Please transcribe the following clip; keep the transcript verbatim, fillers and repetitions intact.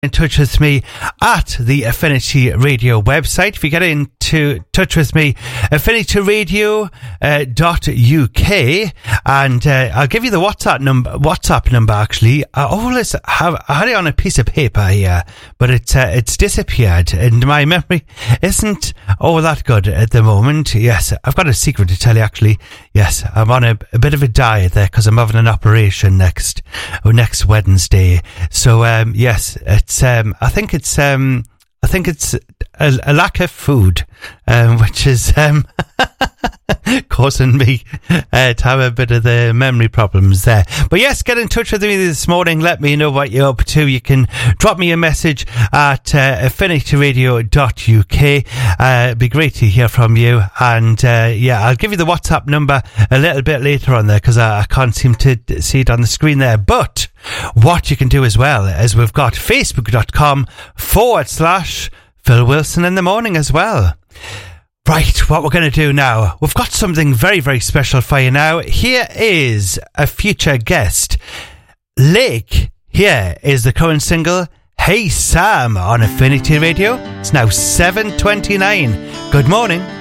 in touch with me at the Affinity Radio website. If you get into touch with me, affinity radio dot U K, and uh, I'll give you the WhatsApp number. WhatsApp number actually. I always have I had it on a piece of paper here, but it uh, it's disappeared, and my memory isn't all that good at the moment. Yes, I've got a secret to tell you. Actually, yes, I'm on a, a bit of a diet there because I'm having an operation next oh, next Wednesday. So um, yes, it's. Um, I think it's um, I think it's a, a lack of food, um, which is um, causing me uh, to have a bit of the memory problems there. But yes, get in touch with me this morning. Let me know what you're up to. You can drop me a message at uh, affinity radio dot U K. Uh, it'd be great to hear from you. And uh, yeah, I'll give you the WhatsApp number a little bit later on there because I, I can't seem to see it on the screen there. But what you can do as well is we've got facebook.com forward slash Phil Wilson in the morning as well. Right, what we're going to do now, we've got something very, very special for you now. Here is a future guest. Lake, here is the current single, Hey Sam, on Affinity Radio. It's now seven twenty-nine. Good morning.